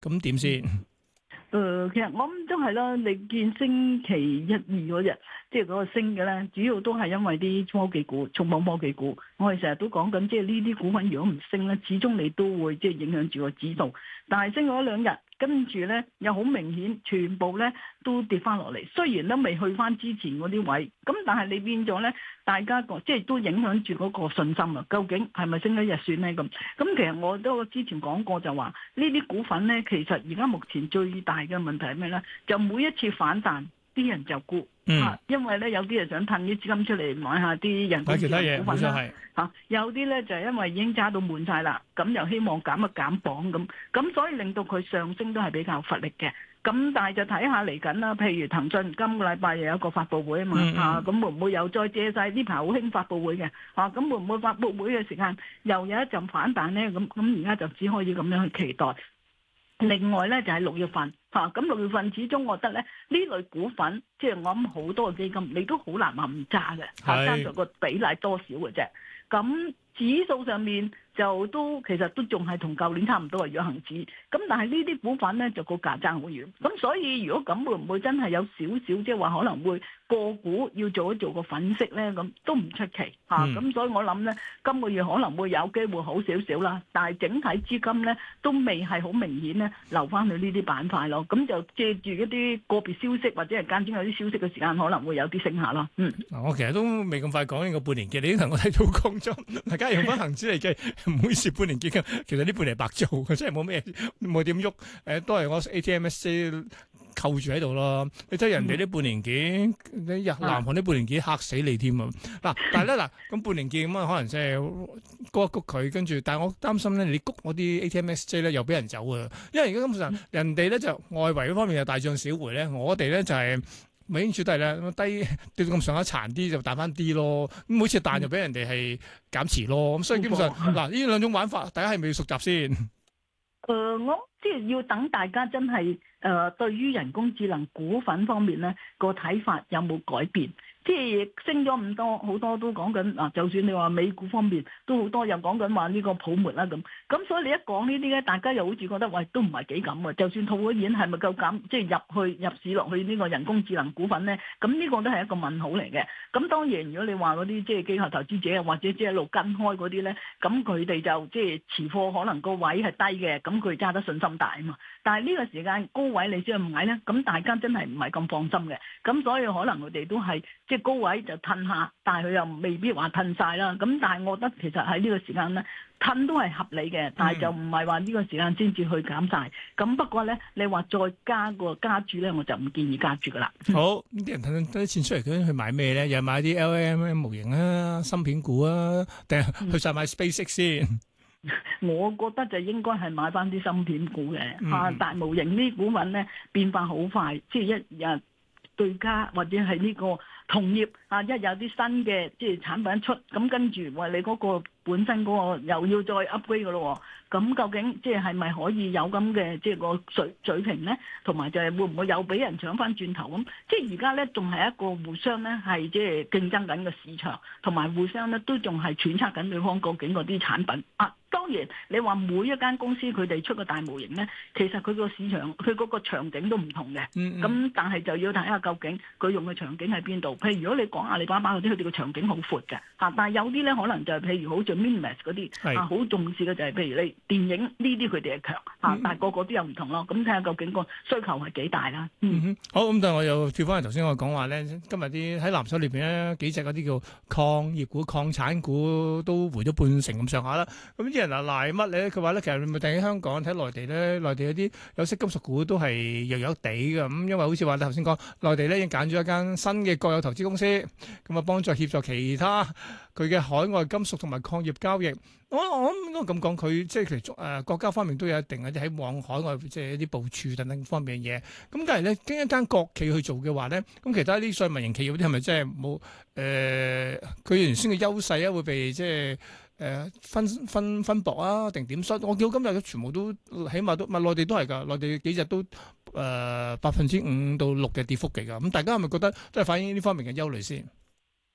咁點先？ 其實我諗都係啦。你見星期一、二嗰日，即係嗰個升嘅咧，主要都係因為啲科技股、重磅科技股。我哋成日都講緊，即係呢啲股份如果唔升咧，始終你都會即係影響住個指數。但係升咗兩日，跟住咧又好明顯，全部咧都跌翻落嚟。雖然都未去翻之前嗰啲位，咁但係你變咗咧，大家個即係都影響住嗰個信心啊。究竟係咪升一日算咧？咁其實我都之前講過就話，呢啲股份咧，其實而家目前最大嘅問題係咩咧？就每一次反彈，啲人就沽。因為咧有啲人想褪啲資金出嚟買下啲人工智能股份啦，有啲咧就係因為已經揸到滿晒啦，咁又希望減一減磅咁所以令到佢上升都係比較乏力嘅。咁但係就睇下嚟緊啦，譬如騰訊今個禮拜又有一個發佈會啊嘛，咁會唔會又再借勢呢排好興發佈會嘅，咁會唔會發佈會嘅時間又有一陣反彈咧？咁而家就只可以咁樣去期待。另外咧就係6月份咁6月份始終我覺得咧呢類股份，即係我諗好多嘅基金，你都好難話唔揸嘅，揸咗個比例多少嘅啫。咁指數上面就其實都仲係同舊年差唔多，如果恒指。咁但係呢啲股份咧就個價爭好遠。咁所以如果咁會唔會真係有少少即係話可能會個股要做個粉飾咧？咁都唔出奇咁所以我諗咧今個月可能會有機會好少少啦。但係整體資金咧都未係好明顯咧流翻去呢啲板塊咯。咁就借住一啲個別消息或者係間中有啲消息嘅時間，可能會有啲升下咯。 我其實都未咁快講呢個半年嘅，你已經同我睇到講咗，大家用翻恒指嚟計，唔好意思半年結嘅，其實呢半年係白做嘅，真係冇點喐，都係我 ATMSC 扣住喺度咯。你睇人哋呢半年幾，你南韓呢半年幾嚇死你添啊！但係咧咁半年幾咁可能即係谷一谷佢，跟住，但係我擔心咧，你谷嗰啲 ATMSC 咧又俾人走啊，因為而家根本上人哋咧就外圍嗰方面就大漲小回咧，我哋咧就係美英儲低咧低跌到咁上下殘啲就彈翻啲咯，咁每次彈就俾人哋係減持咯，咁所以基本上呢兩種玩法，大家係咪要熟習先？ 我即係要等大家真係對於人工智能股份方面咧個睇法有冇改變？即係升咗咁多，好多都講緊就算你話美股方面都好多又講緊話呢個泡沫啦咁所以你一講呢啲咧，大家又好似覺得喂都唔係幾咁啊！就算套咗現係咪夠減，即係入市落去呢個人工智能股份咧？咁呢個都係一個問號嚟嘅。咁當然如果你話嗰啲即係機構投資者或者即係一路跟開嗰啲咧，咁佢哋就即係持貨可能個位係低嘅，咁佢揸得信心大啊嘛。但係呢個時間高位你先去買咧，咁大家真係唔係咁放心嘅。咁所以可能佢哋都係即係高位就褪下，但係佢又未必話褪晒啦。咁但係我覺得其實喺呢個時間咧，褪都係合理嘅，但係就唔係話呢個時間先至去減晒。咁不過咧，你話再加個加注咧，我就唔建議加注噶啦。 好，啲人褪啲錢出嚟，究竟去買咩咧？又買啲 LLM 模型啊、芯片股啊，定係去晒買 SpaceX 先？ 我覺得就應該係買翻啲芯片股嘅。大模型呢股份咧變化好快，即係一日對家或者係呢個同業一有啲新嘅即係產品出，咁跟住話你嗰個本身嗰個又要再 upgrade 嘅咯。咁究竟即係咪可以有咁嘅即係個水平咧？同埋就係會唔會又俾人搶翻轉頭咁？即係而家咧仲係一個互相咧係即係競爭緊嘅市場，同埋互相咧都仲係揣測緊對方究竟嗰啲產品當然，你話每一間公司佢哋出個大模型咧，其實佢個市場佢嗰個場景都唔同嘅。咁但係就要睇下究竟佢用嘅場景喺邊度。譬如如果你講阿里巴巴嗰啲，佢哋個場景好闊嘅但係有啲咧可能就係譬如好似 Minimax 嗰啲好重視嘅就係譬如你電影呢啲佢哋係強但係個個都有唔同咯。咁睇下究竟個需求係幾大啦。 好，咁但係我又跳翻嚟頭先我講話咧，今日啲喺藍籌裏邊咧幾隻嗰啲叫礦業股、礦產股都回咗半成咁上下啦。咁啲人賴乜咧？佢話咧，其實你咪睇香港睇內地咧，內地有啲有色金屬股都係弱弱地嘅。咁因為好似話你頭先講，內地咧已經揀咗一間新嘅國有投資公司，咁啊幫助協助其他佢嘅海外金屬同埋礦業交易。我諗都咁講，佢即係其實國家方面都有一定嘅喺往海外即係一啲部署等等方面嘅嘢。咁假如咧經一間國企去做嘅話咧，咁其他啲所謂民營企業啲係咪真係冇佢原先嘅優勢啊？會被即係分薄啊？定點？所以我見到今日全部都起碼都內地都係㗎，內地幾日都5%到6%嘅跌幅嚟㗎。咁大家係咪覺得都係反映呢方面嘅憂慮先？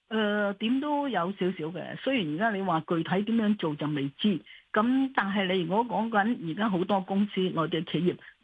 點都有少少嘅，雖然而家你話具體點樣做就未知，咁但係你如果講緊而家好多公司內地企業。